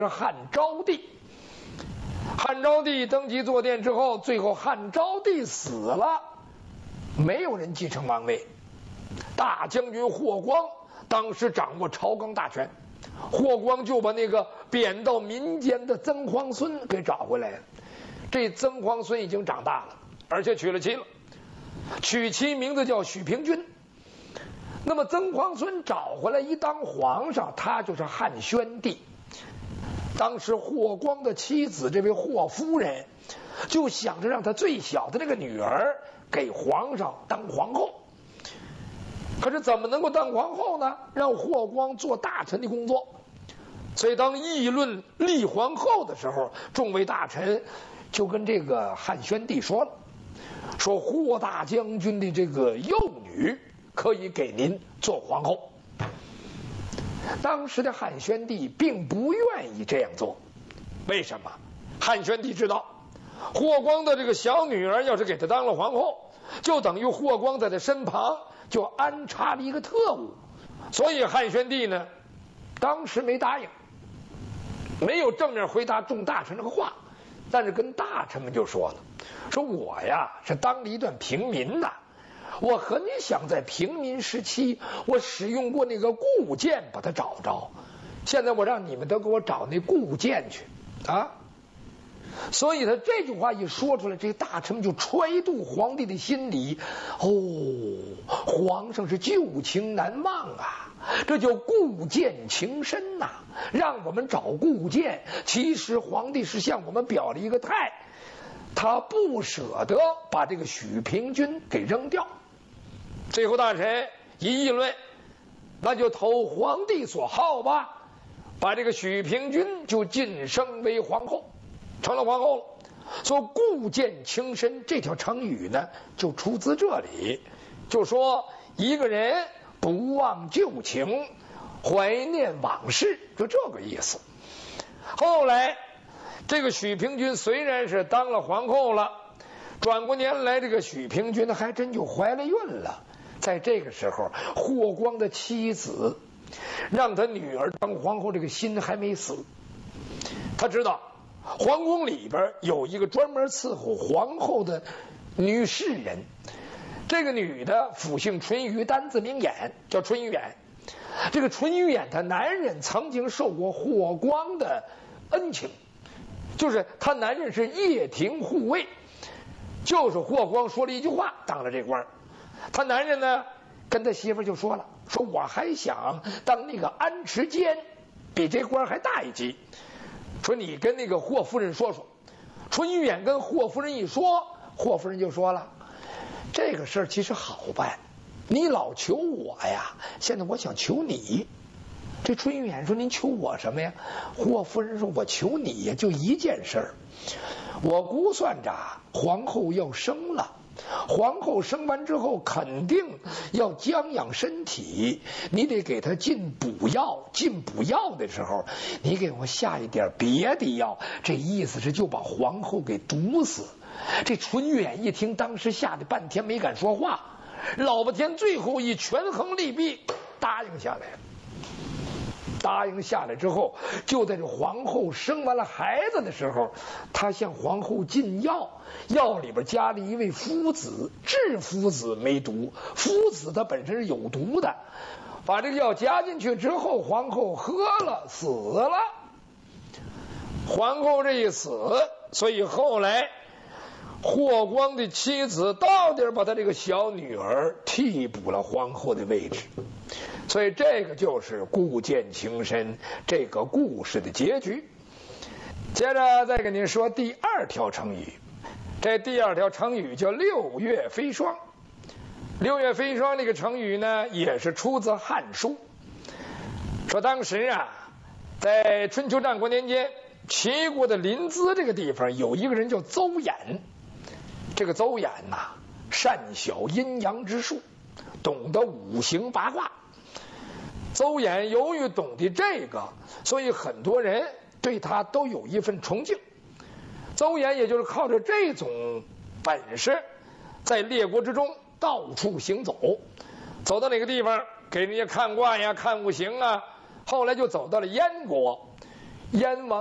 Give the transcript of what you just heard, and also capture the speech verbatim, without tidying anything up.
是汉昭帝。汉昭帝登基坐殿之后，最后汉昭帝死了，没有人继承王位。大将军霍光当时掌握朝纲大权，霍光就把那个贬到民间的曾皇孙给找回来了。这曾皇孙已经长大了，而且娶了妻了，娶妻名字叫许平君。那么曾皇孙找回来一当皇上，他就是汉宣帝。当时霍光的妻子这位霍夫人就想着让他最小的这个女儿给皇上当皇后，可是怎么能够当皇后呢？让霍光做大臣的工作。所以当议论立皇后的时候，众位大臣就跟这个汉宣帝说了，说霍大将军的这个幼女可以给您做皇后。当时的汉宣帝并不愿意这样做，为什么？汉宣帝知道霍光的这个小女儿要是给他当了皇后，就等于霍光在他身旁就安插了一个特务，所以汉宣帝呢当时没答应，没有正面回答众大臣这个话，但是跟大臣们就说了，说我呀是当了一段平民的，我很想在平民时期我使用过那个固剑把它找着，现在我让你们都给我找那固剑去啊！所以他这句话一说出来，这大臣们就揣度皇帝的心理。哦，皇上是旧情难忘啊，这叫固剑情深呐、啊！让我们找固剑，其实皇帝是向我们表了一个态，他不舍得把这个许平君给扔掉。最后大臣一议论，那就投皇帝所好吧，把这个许平君就晋升为皇后，成了皇后了。说固剑情深这条成语呢，就出自这里，就说一个人不忘旧情，怀念往事，就这个意思。后来这个许平君虽然是当了皇后了，转过年来这个许平君还真就怀了孕了。在这个时候，霍光的妻子让他女儿当皇后，这个心还没死。他知道皇宫里边有一个专门伺候皇后的女侍人，这个女的府姓淳于，单字明眼，叫淳于远。这个淳于远他男人曾经受过霍光的恩情，就是他男人是掖庭护卫，就是霍光说了一句话当了这官。他男人呢跟他媳妇就说了，说我还想当那个安持监，比这官还大一级，说你跟那个霍夫人说说。淳于远跟霍夫人一说，霍夫人就说了，这个事儿其实好办，你老求我呀，现在我想求你。这淳于远说，您求我什么呀？霍夫人说，我求你呀，就一件事儿，我估算着皇后要生了，皇后生完之后肯定要将养身体，你得给她进补药，进补药的时候你给我下一点别的药，这意思是就把皇后给毒死。这淳于远一听，当时吓得半天没敢说话，老半天最后一权衡利弊，答应下来了。答应下来之后，就在这皇后生完了孩子的时候，他向皇后进药，药里边加了一味夫子，治夫子没毒，夫子它本身是有毒的，把这个药加进去之后，皇后喝了死了。皇后这一死，所以后来霍光的妻子到底把他这个小女儿替补了皇后的位置。所以这个就是固剑情深这个故事的结局。接着再跟您说第二条成语，这第二条成语叫六月飞霜。六月飞霜这个成语呢，也是出自《汉书》，说当时啊，在春秋战国年间，齐国的临淄这个地方有一个人叫邹衍。这个邹衍呐、啊，善晓阴阳之术，懂得五行八卦。邹衍由于懂得这个，所以很多人对他都有一份崇敬。邹衍也就是靠着这种本事，在列国之中到处行走，走到哪个地方给人家看卦呀、看五行啊。后来就走到了燕国， 燕王